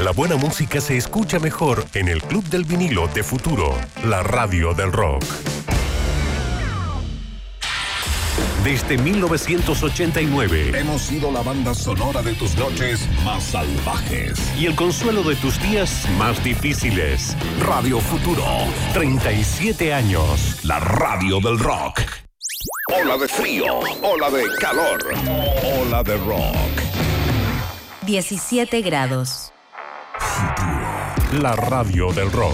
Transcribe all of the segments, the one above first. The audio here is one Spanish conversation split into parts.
La buena música se escucha mejor en el Club del Vinilo de Futuro, la radio del rock. Desde 1989 hemos sido la banda sonora de tus noches más salvajes y el consuelo de tus días más difíciles. Radio Futuro, 37 años. la radio del rock. Ola de frío, ola de calor, ola de rock. 17 grados. La radio del rock.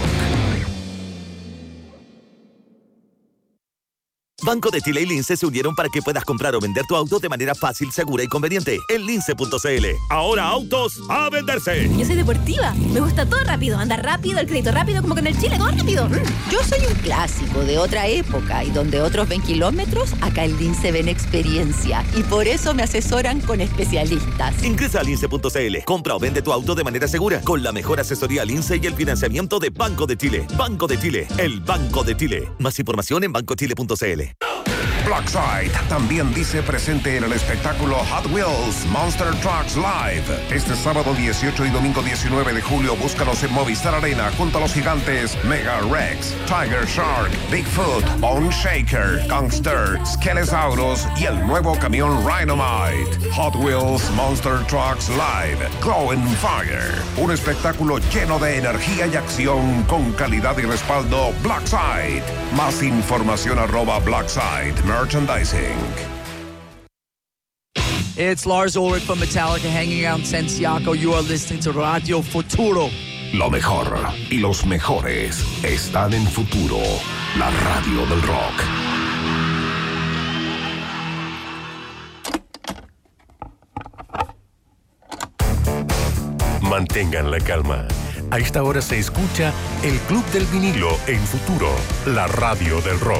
Banco de Chile y Lince se unieron para que puedas comprar o vender tu auto de manera fácil, segura y conveniente en lince.cl. Ahora autos a venderse. Yo soy deportiva, me gusta todo rápido, andar rápido, el crédito rápido, como que en el Chile, todo rápido. Yo soy un clásico de otra época y donde otros ven kilómetros, acá en Lince ven experiencia y por eso me asesoran con especialistas. Ingresa a lince.cl, compra o vende tu auto de manera segura con la mejor asesoría Lince y el financiamiento de Banco de Chile. Banco de Chile, el Banco de Chile. Más información en bancochile.cl. Blackside también dice presente en el espectáculo Hot Wheels Monster Trucks Live. Este sábado 18 y domingo 19 de julio búscalos en Movistar Arena junto a los gigantes Mega Rex, Tiger Shark, Bigfoot, Bone Shaker, Gangster, Skelesaurus y el nuevo camión Rhinomite. Hot Wheels Monster Trucks Live, Glow and Fire. Un espectáculo lleno de energía y acción con calidad y respaldo Blackside. Más información @Blackside Merchandising. It's Lars Ulrich from Metallica hanging out in Santiago. You are listening to Radio Futuro. Lo mejor y los mejores están en Futuro, la radio del rock. Mantengan la calma. A esta hora se escucha el Club del Vinilo en Futuro, la radio del rock.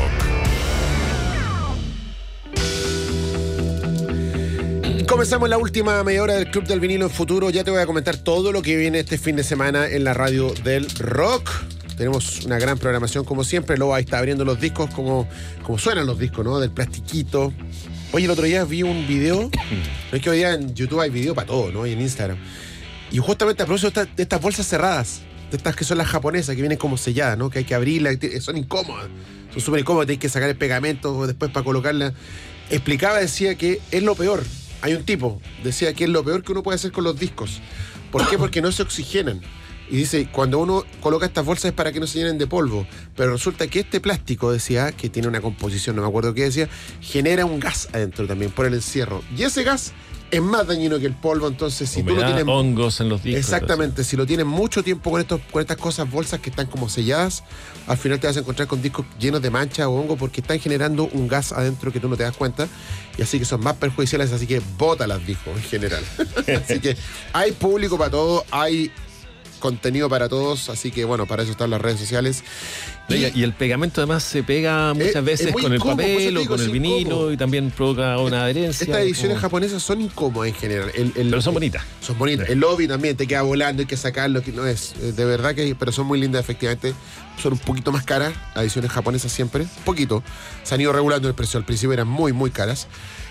Comenzamos la última media hora del Club del Vinilo en Futuro. Ya te voy a comentar todo lo que viene este fin de semana en la radio del rock. Tenemos una gran programación como siempre. Luego ahí está abriendo los discos como suenan los discos, ¿no? Del plastiquito. Oye, el otro día vi un video. Es que hoy día en YouTube hay video para todo, ¿no? Y en Instagram. Y justamente a propósito de estas bolsas cerradas, de estas que son las japonesas, que vienen como selladas, ¿no? Que hay que abrirlas, son incómodas. Son súper incómodas, hay que sacar el pegamento después para colocarla. Explicaba, decía que es lo peor. Hay un tipo, decía que es lo peor que uno puede hacer con los discos. ¿Por qué? Porque no se oxigenan. Y dice, cuando uno coloca estas bolsas es para que no se llenen de polvo. Pero resulta que este plástico, decía, que tiene una composición, no me acuerdo qué decía, genera un gas adentro también por el encierro. Y ese gas es más dañino que el polvo, entonces si humedad, tú lo tienes... hongos en los discos. Exactamente, entonces. Si lo tienes mucho tiempo con estas cosas, bolsas que están como selladas, al final te vas a encontrar con discos llenos de mancha o hongo porque están generando un gas adentro que tú no te das cuenta y así que son más perjudiciales, así que bótalas, dijo, en general. Así que hay público para todo, hay contenido para todos, así que bueno, para eso están las redes sociales. Y el pegamento además se pega muchas veces con el papel o con el vinilo y también provoca una adherencia. Estas ediciones japonesas son incómodas en general. Pero son bonitas. Son bonitas. El lobby también te queda volando, hay que sacarlo, que no es. De verdad que, pero son muy lindas, efectivamente. Son un poquito más caras, las ediciones japonesas siempre. Un poquito. Se han ido regulando el precio. Al principio eran muy, muy caras.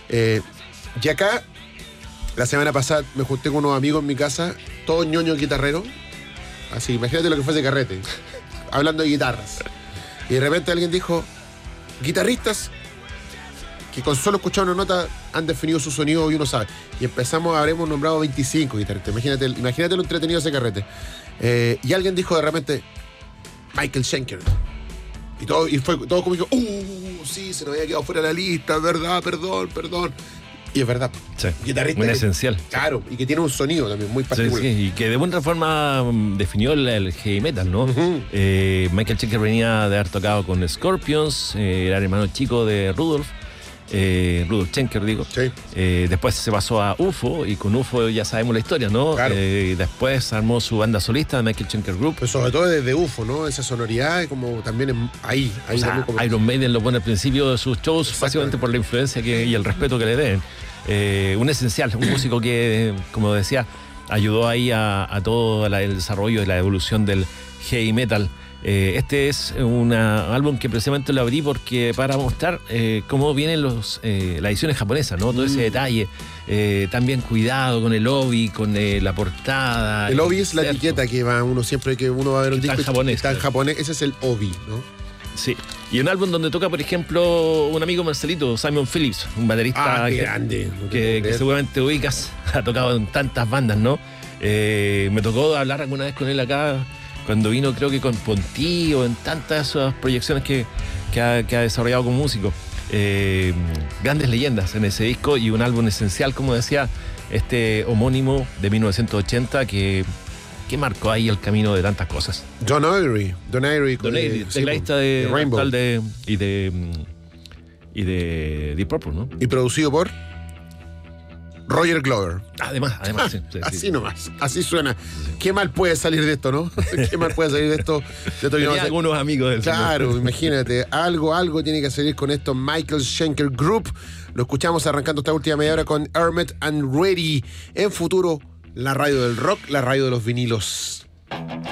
Y acá, la semana pasada me junté con unos amigos en mi casa, todos ñoños guitarreros. Así, imagínate lo que fue ese carrete. Hablando de guitarras. Y de repente alguien dijo, guitarristas que con solo escuchar una nota han definido su sonido y uno sabe. Y habremos nombrado 25 guitarristas. Imagínate lo entretenido de ese carrete. Y alguien dijo de repente, Michael Schenker. Y fue todo como dijo, sí, se nos había quedado fuera de la lista, verdad, perdón. Y es verdad. Sí, guitarrista muy esencial. Claro, y que tiene un sonido también muy particular. Sí, y que de buena forma definió el heavy metal, ¿no? Michael Schenker venía de haber tocado con Scorpions, era el hermano chico de Rudolf Schenker, digo. Sí. Después se pasó a UFO, y con UFO ya sabemos la historia, ¿no? Claro. Después armó su banda solista, Michael Schenker Group. Pues sobre todo desde UFO, ¿no? Esa sonoridad, como también ahí o sea, como... Iron Maiden lo pone al principio de sus shows, básicamente por la influencia y el respeto que le den. Un esencial, un músico que, como decía, ayudó ahí a todo el desarrollo y la evolución del heavy metal. Este es un álbum que precisamente lo abrí porque para mostrar cómo vienen las ediciones japonesas, ¿no? Todo ese detalle, tan bien cuidado con el obi, con la portada. El obi es la etiqueta que va uno siempre que uno va a ver un disco. Está en japonés, ese es el obi, ¿no? Sí. Y un álbum donde toca, por ejemplo, un amigo Marcelito, Simon Phillips, un baterista grande, que seguramente ubicas, ha tocado en tantas bandas, ¿no? Me tocó hablar alguna vez con él acá, cuando vino creo que con Ponti o en tantas esas proyecciones que ha desarrollado como músico. Grandes leyendas en ese disco y un álbum esencial, como decía, este homónimo de 1980 que marcó ahí el camino de tantas cosas. Don Airey, tecladista de Rainbow y de Deep Purple, ¿no? Y producido por Roger Glover. Además, sí. Así nomás, así suena. Qué mal puede salir de esto, ¿no? Qué mal puede salir de esto. Tenía algunos amigos del Claro, señor. Imagínate, algo tiene que salir con esto. Michael Schenker Group. Lo escuchamos arrancando esta última media hora con Hermit and Ready. En Futuro, la radio del rock, la radio de los vinilos.